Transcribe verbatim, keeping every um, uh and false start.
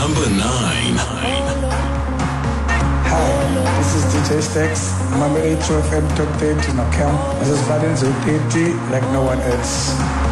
Number nine. Hi, this is D J Stax. I'm a H O F M Top thirty in a camp. This is Valens thirty like no one else.